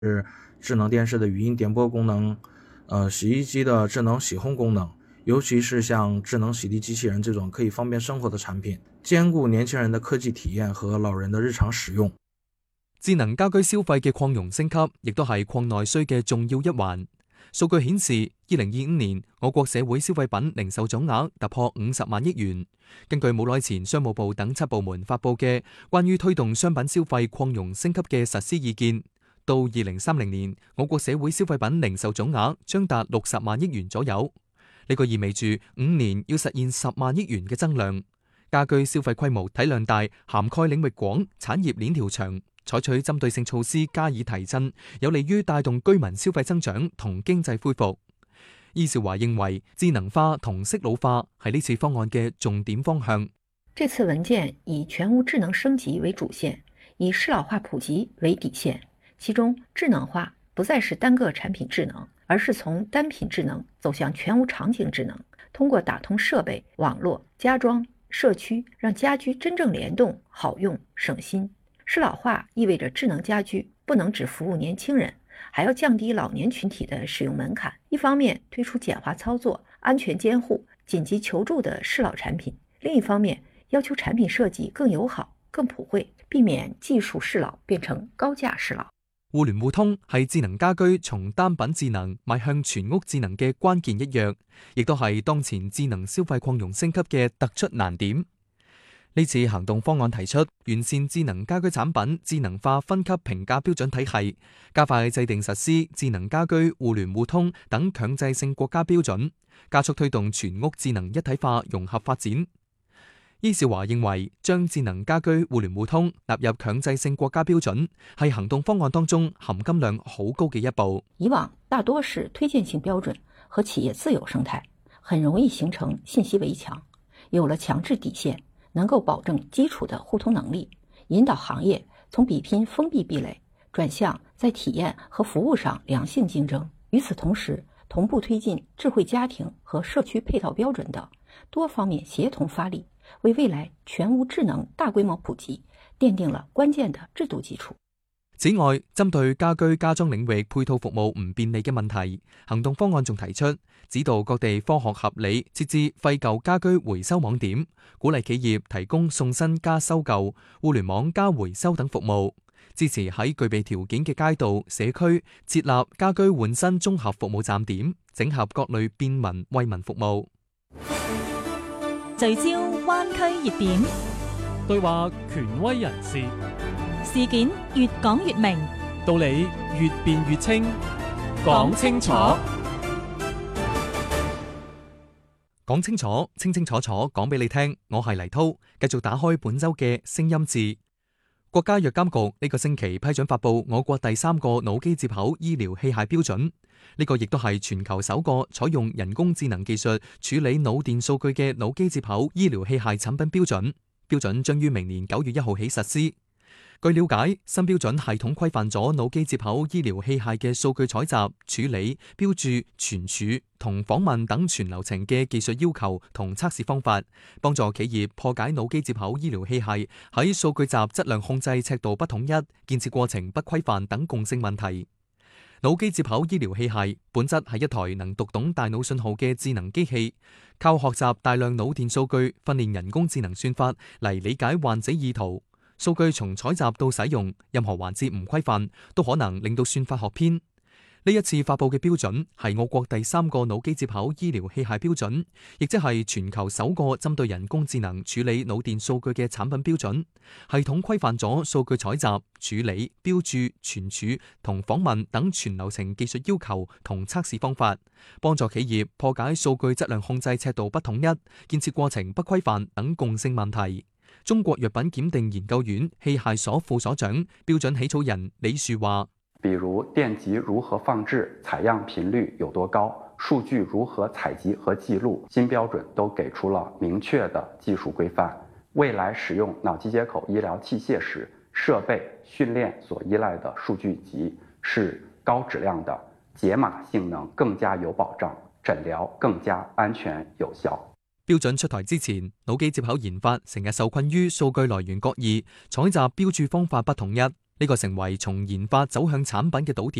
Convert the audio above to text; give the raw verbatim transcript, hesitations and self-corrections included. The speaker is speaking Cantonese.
是智能电视的语音点播功能，呃，洗衣机的智能洗烘功能，尤其是像智能洗涤机器人这种可以方便生活的產品，兼顧年輕人的科技體驗和老人的日常使用。 智能家居消費嘅擴容升級，亦都係擴內需嘅重要一環。數據顯示，二零二五年我國社會消費品零售總額突破五十萬億元。根據冇耐前商務部等七部門發布嘅關於推動商品消費擴容升級嘅實施意見，到二零三零年，我國社會消費品零售總額將達六十萬億元左右。呢個意味住五年要實現十萬億元嘅增量。家居消費規模體量大，涵蓋領域廣，產業鏈條長。採取針對性措施加以提振，有利於帶動居民消費增長同經濟恢復。伊兆華認為，智能化同適老化係呢次方案嘅重點方向。 這次文件以全屋智能升級為主線，以適老化普及為底線。其中，智能化不再是單個產品智能，而是從單品智能走向全屋場景智能，通過打通設備、網絡、家裝、社區，讓家居真正聯動、好用、省心。適老化意味着智能家居不能只服務年輕人，還要降低老年群體的使用門檻。一方面推出簡化操作、安全監護、緊急求助的適老產品，另一方面要求產品設計更友好、更普惠，避免技術適老變成高價適老。 互聯互通係智能家居從單品智能邁向全屋智能嘅關鍵一躍，亦都係當前智能消費擴容升級嘅突出難點。呢次行動方案提出完善智能家居產品智能化分級評價標準體系，加快制定實施智能家居互聯互通等強制性國家標準，加速推動全屋智能一體化融合發展。伊兆華認為，將智能家居互聯互通納入強制性國家標準，係行動方案當中含金量好高嘅一步。 以往大多是推薦性標準和企業自有生態，很容易形成信息圍牆。有了強制底線，能夠保證基礎的互通能力，引導行業從比拼封閉壁壘轉向在體驗和服務上良性競爭。與此同時，同步推進智慧家庭和社區配套標準等多方面協同發力，為未來全屋智能大規模普及奠定了關鍵的制度基礎。 此外，針對家居家裝領域配套服務唔便利嘅問題，行動方案仲提出指導各地科學合理設置廢舊家居回收網點，鼓勵企業提供送新加收舊、互聯網加回收等服務，支持喺具備條件嘅街道、社區設立家居換新綜合服務站點，整合各類便民惠民服務。 聚焦灣區熱點， 對話權威人士， 事件越講越明， 道理越辯越清，講清楚， 講清楚，清清楚楚講俾你聽。我係黎濤，繼續打開本周嘅聲音字。國家藥監局呢個星期批准發布我國第三個腦機接口醫療器械標準，呢個亦都係全球首個採用人工智能技術處理腦電數據嘅腦機接口醫療器械產品標準。標準將於明年九月一號起實施。據了解，新標準系統規範咗腦機接口醫療器械嘅數據採集、處理、標注、存儲同訪問等全流程嘅技術要求同測試方法，幫助企業破解腦機接口醫療器械喺數據集質量控制尺度不統一、建設過程不規範等共性問題。腦機接口醫療器械本質係一台能讀懂大腦信號嘅智能機器，靠學習大量腦電數據訓練人工智能算法嚟理解患者意圖。數據從採集到使用，任何環節唔規範，都可能令到算法學偏。呢一次發佈嘅標準係我國第三個腦機接口醫療器械標準，亦即係全球首個針對人工智能處理腦電數據嘅產品標準。系統規範咗數據採集、處理、標注、存儲同訪問等全流程技術要求同測試方法，幫助企業破解數據質量控制尺度不統一、建設過程不規範等共性問題。中國藥品檢定研究院器械所副所長、標準起草人李樹話， 比如電極如何放置、採樣頻率有多高、數據如何採集和記錄，新標準都給出了明確的技術規範。未來使用腦機接口醫療器械時，設備訓練所依賴的數據集是高質量的，解碼性能更加有保障，診療更加安全有效。 標準出台之前，腦機接口研發成日受困於數據來源各異、採集標注方法不統一。 呢個成為從研發走向產品嘅倒